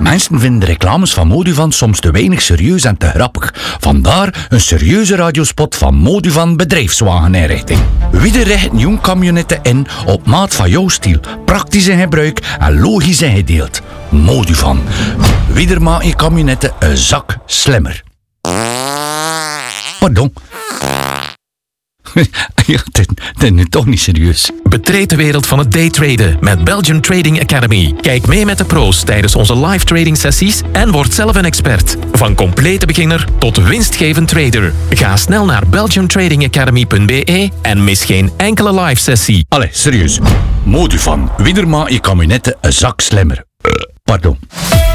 Mensen vinden de reclames van Moduvan soms te weinig serieus en te grappig. Vandaar een serieuze radiospot van Moduvan Bedrijfswageninrichting. Wie richt jong camionetten in op maat van jouw stijl, praktisch in gebruik en logisch ingedeeld. Moduvan. Wie maakt je camionetten een zak slimmer. Pardon. Ja, dit is nu toch niet serieus. Betreed de wereld van het daytraden met Belgian Trading Academy. Kijk mee met de pro's tijdens onze live trading sessies en word zelf een expert. Van complete beginner tot winstgevend trader. Ga snel naar belgiantradingacademy.be en mis geen enkele live sessie. Allee, serieus. Moduvan. Wie maakt je camionetten een zak slimmer. Pardon.